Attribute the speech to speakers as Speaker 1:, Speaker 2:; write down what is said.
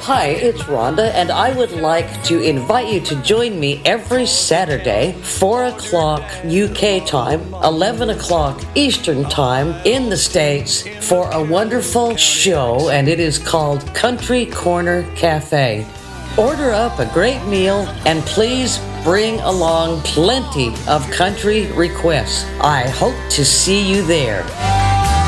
Speaker 1: Hi, it's Rhonda, and I would like to invite you to join me every Saturday, 4 o'clock UK time, 11 o'clock Eastern time in the States for a wonderful show, and it is called Country Corner Cafe. Order up a great meal and please bring along plenty of country requests. I hope to see you there.